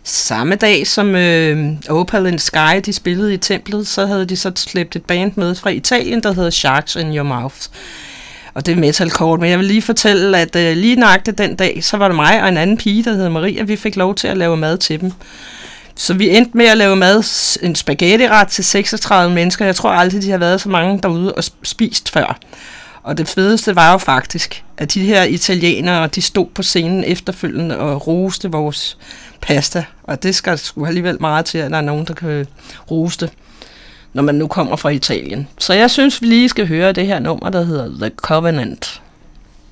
Samme dag som Opal in Sky, de spillede i templet, så havde de så slæbt et band med fra Italien, der hedder Sharks in Your Mouth. Og det er metalcore, men jeg vil lige fortælle, at lige nøjagtigt den dag, så var det mig og en anden pige, der hedder Maria, vi fik lov til at lave mad til dem. Så vi endte med at lave mad, en spaghetti-ret til 36 mennesker. Jeg tror aldrig, de har været så mange derude og spist før. Og det fedeste var jo faktisk, at de her italienere, de stod på scenen efterfølgende og roste vores pasta. Og det skal sgu alligevel meget til, at der er nogen, der kan rose det, når man nu kommer fra Italien. Så jeg synes, vi lige skal høre det her nummer, der hedder The Covenant.